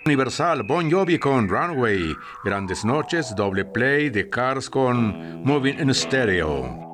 Universal, Bon Jovi con Runway, Grandes Noches, doble play, The Cars con Moving in Stereo.